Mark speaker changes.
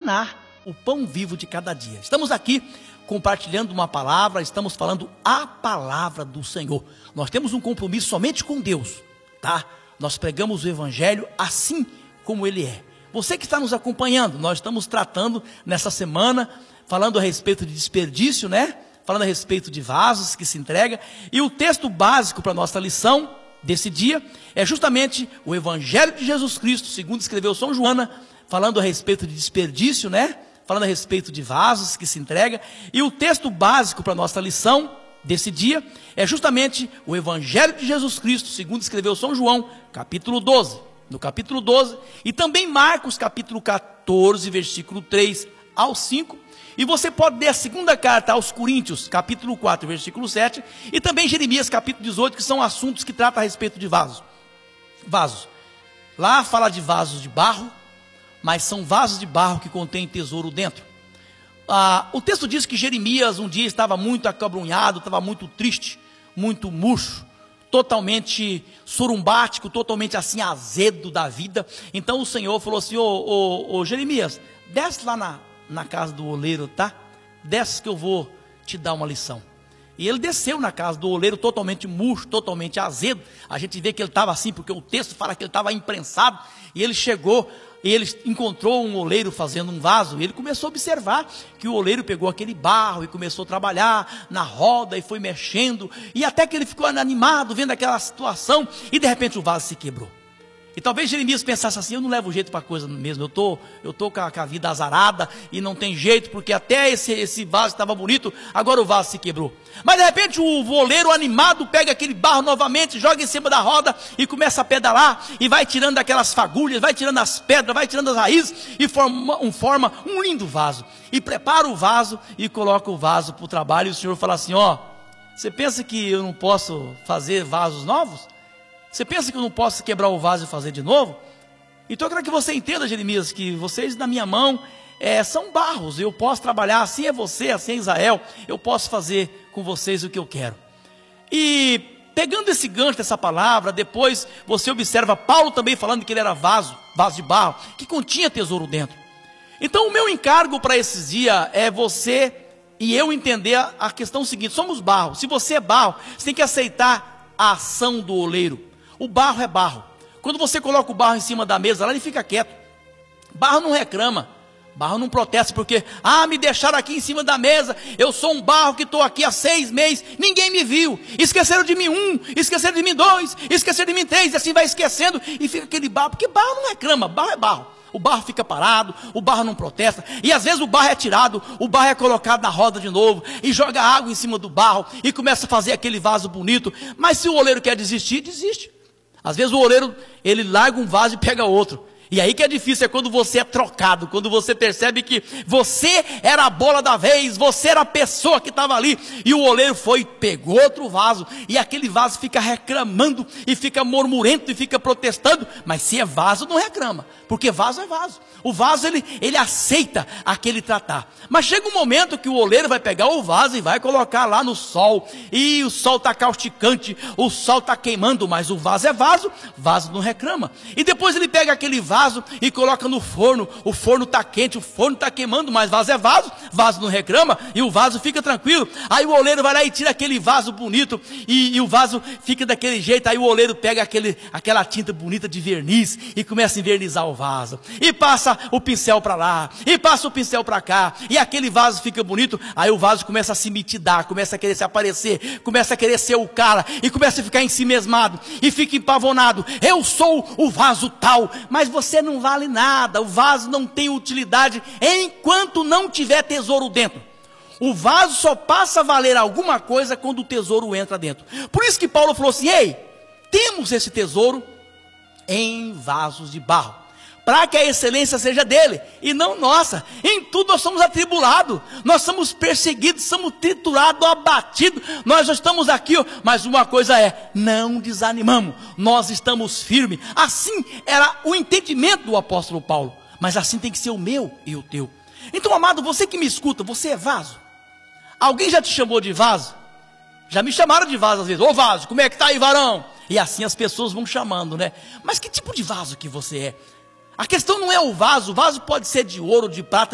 Speaker 1: maná, o pão vivo de cada dia. Estamos aqui compartilhando uma palavra, estamos falando a palavra do Senhor. Nós temos um compromisso somente com Deus, tá? Nós pregamos o Evangelho assim como ele é. Você que está nos acompanhando, nós estamos tratando nessa semana, falando a respeito de desperdício, né? Falando a respeito de vasos que se entrega. E o texto básico para a nossa lição desse dia é justamente o Evangelho de Jesus Cristo, segundo escreveu São Joana, falando a respeito de desperdício, né? Falando a respeito de vasos que se entrega. E o texto básico para a nossa lição desse dia é justamente o Evangelho de Jesus Cristo, segundo escreveu São João, capítulo 12. No capítulo 12, e também Marcos, capítulo 14, versículo 3 ao 5. E você pode ler a segunda carta aos Coríntios, capítulo 4, versículo 7. E também Jeremias, capítulo 18, que são assuntos que tratam a respeito de vasos. Vasos. Lá fala de vasos de barro, mas são vasos de barro que contêm tesouro dentro. O texto diz que Jeremias um dia estava muito acabrunhado, estava muito triste, muito murcho, totalmente surumbático, totalmente assim azedo da vida. Então o Senhor falou assim: ô Jeremias, desce lá na casa do oleiro, tá? Desce que eu vou te dar uma lição. E ele desceu na casa do oleiro totalmente murcho, totalmente azedo. A gente vê que ele estava assim, porque o texto fala que ele estava imprensado. E ele chegou, e ele encontrou um oleiro fazendo um vaso. E ele começou a observar que o oleiro pegou aquele barro e começou a trabalhar na roda e foi mexendo. E até que ele ficou animado vendo aquela situação. E de repente o vaso se quebrou. E talvez Jeremias pensasse assim: eu não levo jeito para a coisa mesmo, eu tô com a vida azarada e não tem jeito, porque até esse vaso estava bonito, agora o vaso se quebrou. Mas de repente o oleiro animado pega aquele barro novamente, joga em cima da roda e começa a pedalar, e vai tirando aquelas fagulhas, vai tirando as pedras, vai tirando as raízes, e forma um lindo vaso, e prepara o vaso e coloca o vaso para o trabalho. E o Senhor fala assim: ó, você pensa que eu não posso fazer vasos novos? Você pensa que eu não posso quebrar o vaso e fazer de novo? Então eu quero que você entenda, Jeremias, que vocês na minha mão são barros. Eu posso trabalhar, assim é você, assim é Israel. Eu posso fazer com vocês o que eu quero. E pegando esse gancho dessa palavra, depois você observa Paulo também falando que ele era vaso de barro, que continha tesouro dentro. Então o meu encargo para esses dias é você e eu entender a questão seguinte: somos barro. Se você é barro, você tem que aceitar a ação do oleiro. O barro é barro. Quando você coloca o barro em cima da mesa, lá ele fica quieto. Barro não reclama, barro não protesta, porque me deixaram aqui em cima da mesa, eu sou um barro que estou aqui há 6 meses, ninguém me viu, esqueceram de mim 1, esqueceram de mim 2, esqueceram de mim 3, e assim vai esquecendo, e fica aquele barro, porque barro não reclama, barro é barro. O barro fica parado, o barro não protesta, e às vezes o barro é tirado, o barro é colocado na roda de novo, e joga água em cima do barro, e começa a fazer aquele vaso bonito. Mas se o oleiro quer desistir, desiste. Às vezes o oleiro, ele larga um vaso e pega outro. E aí que é difícil, é quando você é trocado, quando você percebe que você era a bola da vez, você era a pessoa que estava ali, e o oleiro foi e pegou outro vaso, e aquele vaso fica reclamando, e fica murmurento, e fica protestando. Mas se é vaso, não reclama, porque vaso é vaso. O vaso, ele aceita aquele tratar. Mas chega um momento que o oleiro vai pegar o vaso e vai colocar lá no sol, e o sol está causticante, o sol está queimando, mas o vaso é vaso, vaso não reclama. E depois ele pega aquele vaso e coloca no forno, o forno está quente, o forno está queimando, mas vaso é vaso, vaso não reclama, e o vaso fica tranquilo. Aí o oleiro vai lá e tira aquele vaso bonito, e o vaso fica daquele jeito. Aí o oleiro pega aquela tinta bonita de verniz, e começa a envernizar o vaso, e passa o pincel para lá, e passa o pincel para cá, e aquele vaso fica bonito. Aí o vaso começa a se mitidar, começa a querer se aparecer, começa a querer ser o cara, e começa a ficar ensimesmado, e fica empavonado: eu sou o vaso tal. Mas você não vale nada, o vaso não tem utilidade enquanto não tiver tesouro dentro. O vaso só passa a valer alguma coisa quando o tesouro entra dentro. Por isso que Paulo falou assim: ei, temos esse tesouro em vasos de barro, para que a excelência seja dele e não nossa. Em tudo nós somos atribulados, nós somos perseguidos, somos triturados, abatidos, nós já estamos aqui, mas uma coisa é: não desanimamos, nós estamos firmes. Assim era o entendimento do apóstolo Paulo, mas assim tem que ser o meu e o teu. Então, amado, você que me escuta, você é vaso? Alguém já te chamou de vaso? Já me chamaram de vaso às vezes: ô vaso, como é que tá aí, varão? E assim as pessoas vão chamando, né? Mas que tipo de vaso que você é? A questão não é o vaso pode ser de ouro, de prata,